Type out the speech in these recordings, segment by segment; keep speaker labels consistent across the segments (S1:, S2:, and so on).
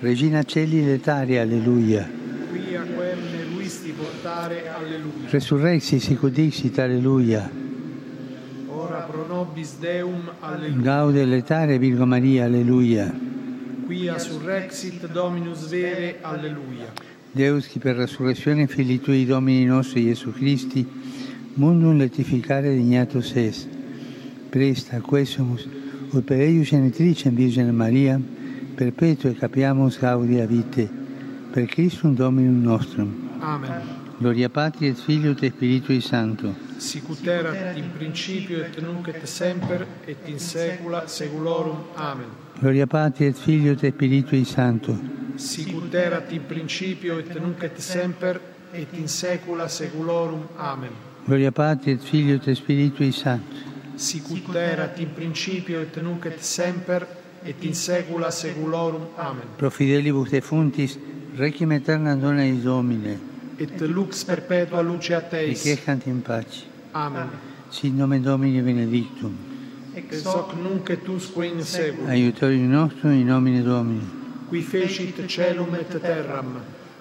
S1: Regina Celi letare, alleluia.
S2: Quia quem meruisti portare, alleluia.
S1: Resurrexi sic ut dixit, alleluia.
S2: Ora pro nobis Deum, alleluia.
S1: Gaude letare, Virgo Maria, alleluia.
S2: Quia surrexit Dominus vere, alleluia.
S1: Deus, qui per resurrezione Filii Tui, Domini nostri, Iesu Christi, mundum letificare dignatus es. Presta, quesumus, ut per eius genitricem Virgine Maria, perpetue capiamus gaudia vitae, per Christum Dominum nostrum.
S2: Amen.
S1: Gloria Patri et Filio et Spiritui Sancto.
S2: Sicut erat in principio et nunc et semper et in saecula saeculorum. Amen.
S1: Gloria Patri et Filio et Spiritui Sancto.
S2: Sicut erat in principio et nunc et semper et in saecula saeculorum. Amen.
S1: Gloria Patri et Filio et Spiritui Sancto.
S2: Sicut erat in principio et nunc et semper et in saecula saeculorum. Amen.
S1: Pro fidelibus defuntis, requiem aeternam dona eis Domine.
S2: Et lux perpetua luce a Teis.
S1: Requiescant in pace.
S2: Amen.
S1: Sit nomen Domini benedictum.
S2: Ex hoc nunc et usque in seculum.
S1: Aiutorium nostrum in nomine Domini.
S2: Qui fecit celum et terram.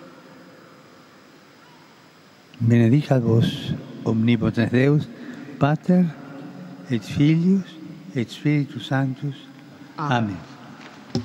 S1: Benedicat vos, omnipotens Deus, Pater, et Filius, et Spiritus Sanctus. Amen.